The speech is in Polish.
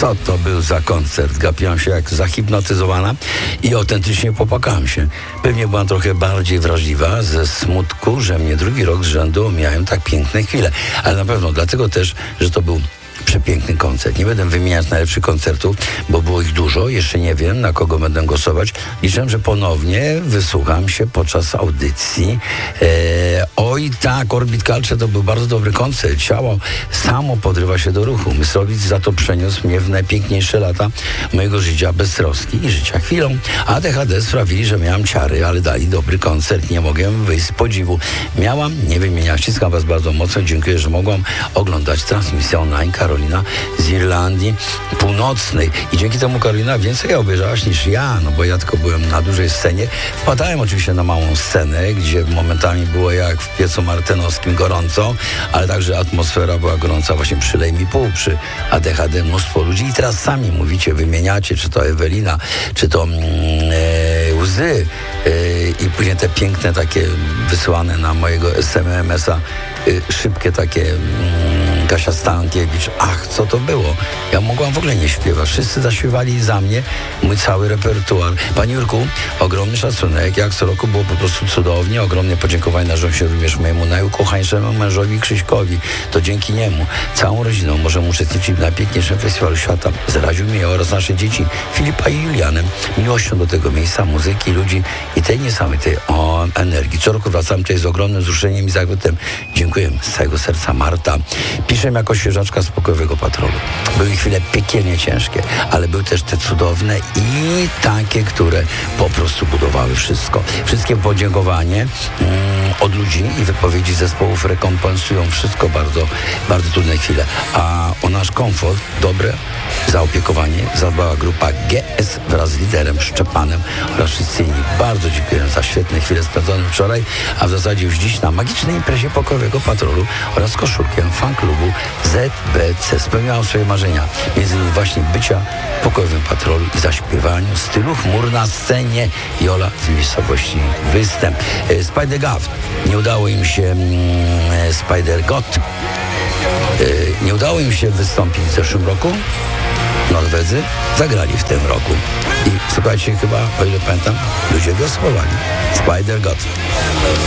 Co to był za koncert? Gapiłam się jak zahipnotyzowana i autentycznie popłakałam się. Pewnie byłam trochę bardziej wrażliwa ze smutku, że mnie drugi rok z rzędu miałem tak piękne chwile. Ale na pewno dlatego też, że to był przepiękny koncert. Nie będę wymieniać najlepszych koncertów, bo było ich dużo. Jeszcze nie wiem, na kogo będę głosować. Liczę, że ponownie wysłucham się podczas audycji. Oj tak, Orbit Culture to był bardzo dobry koncert. Ciało samo podrywa się do ruchu. Myslowic za to przeniósł mnie w najpiękniejsze lata mojego życia bez troski i życia chwilą. A DHD sprawili, że miałam ciary, ale dali dobry koncert. Nie mogłem wyjść z podziwu. Nie wymieniać. Ściskam was bardzo mocno. Dziękuję, że mogłam oglądać transmisję online Karolina z Irlandii Północnej. I dzięki temu, Karolina, więcej obejrzałaś niż ja, no bo ja tylko byłem na dużej scenie. Wpadałem oczywiście na małą scenę, gdzie momentami było jak w piecu martenowskim gorąco, ale także atmosfera była gorąca właśnie przy Lej mi pół, przy ADHD mnóstwo ludzi. I teraz sami mówicie, wymieniacie, czy to Ewelina, czy to Łzy i później te piękne takie wysłane na mojego SMS-a szybkie takie Kasia Stankiewicz. Ach, co to było? Ja mogłam w ogóle nie śpiewać. Wszyscy zaśpiewali za mnie mój cały repertuar. Panie Jurku, ogromny szacunek. Jak co roku było po prostu cudownie. Ogromne podziękowanie należą się również mojemu najukochańszemu mężowi Krzyśkowi. To dzięki niemu całą rodziną możemy uczestniczyć w najpiękniejszym festiwalu świata. Zaraził mnie oraz nasze dzieci Filipa i Julianem miłością do tego miejsca, muzyki, ludzi i tej niesamowitej energii. Co roku wracam tutaj z ogromnym wzruszeniem i zachwytem. Dziękuję z całego serca, Marta. Piszę jako świeżaczka z Pokojowego Patrolu. Były chwile piekielnie ciężkie, ale były też te cudowne i takie, które po prostu budowały wszystko. Wszystkie podziękowanie od ludzi i wypowiedzi zespołów rekompensują wszystko, bardzo, bardzo trudne chwile. A o nasz komfort, dobre zaopiekowanie zadbała grupa GS wraz z liderem Szczepanem oraz wszyscy inni. Bardzo dziękuję za świetne chwile spędzone wczoraj, a w zasadzie już dziś na magicznej imprezie Pokojowego Patrolu oraz koszulkiem fanklubu ZBC. Spełniałam swoje marzenia, między innymi właśnie bycia w Pokojowym Patrolu i zaśpiewaniu stylu chmur na scenie. Jola z miejscowości Występ. Spider-God. Nie udało im się Spider-God. Nie udało im się wystąpić w zeszłym roku. Norwedzy zagrali w tym roku. I słuchajcie, chyba, o ile pamiętam, ludzie wiosłowali. Spider-God.